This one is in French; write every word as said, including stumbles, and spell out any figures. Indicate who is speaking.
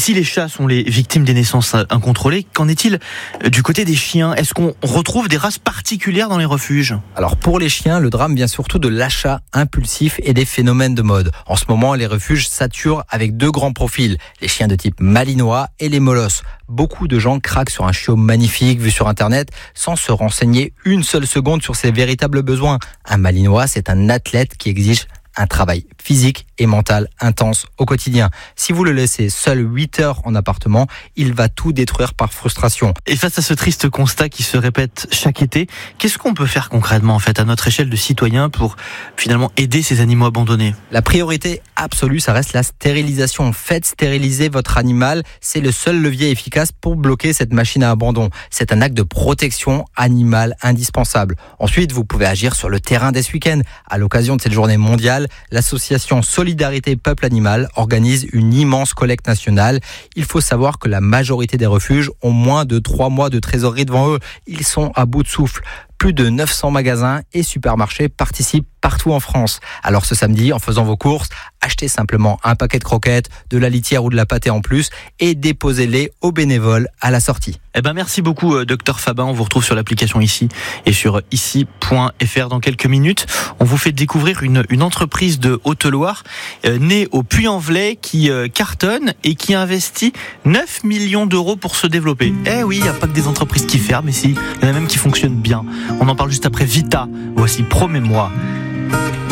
Speaker 1: Et si les chats sont les victimes des naissances incontrôlées, qu'en est-il du côté des chiens ? Est-ce qu'on retrouve des races particulières dans les refuges ?
Speaker 2: Alors pour les chiens, le drame vient surtout de l'achat impulsif et des phénomènes de mode. En ce moment, les refuges saturent avec deux grands profils, les chiens de type malinois et les molosses. Beaucoup de gens craquent sur un chiot magnifique vu sur internet sans se renseigner une seule seconde sur ses véritables besoins. Un malinois, c'est un athlète qui exige un travail physique et mental intense au quotidien. Si vous le laissez seul huit heures en appartement, il va tout détruire par frustration.
Speaker 1: Et face à ce triste constat qui se répète chaque été, qu'est-ce qu'on peut faire concrètement en fait à notre échelle de citoyens pour finalement aider ces animaux abandonnés ?
Speaker 2: La priorité absolue, ça reste la stérilisation. Faites stériliser votre animal, c'est le seul levier efficace pour bloquer cette machine à abandon. C'est un acte de protection animale indispensable. Ensuite, vous pouvez agir sur le terrain dès ce week-end. À l'occasion de cette journée mondiale, l'association Solidarité Peuple Animal organise une immense collecte nationale. Il faut savoir que la majorité des refuges ont moins de trois mois de trésorerie devant eux. Ils sont à bout de souffle. Plus de neuf cents magasins et supermarchés participent partout en France. Alors ce samedi, en faisant vos courses, achetez simplement un paquet de croquettes, de la litière ou de la pâtée en plus et déposez-les aux bénévoles à la sortie.
Speaker 1: Eh ben merci beaucoup euh, docteur Fabin, on vous retrouve sur l'application Ici et sur ici point f r dans quelques minutes. On vous fait découvrir une, une entreprise de Haute-Loire euh, née au Puy-en-Velay qui euh, cartonne et qui investit neuf millions d'euros pour se développer. Eh oui, il n'y a pas que des entreprises qui ferment, mais si, il y en a même qui fonctionnent bien. On en parle juste après Vita. Voici Promets-moi.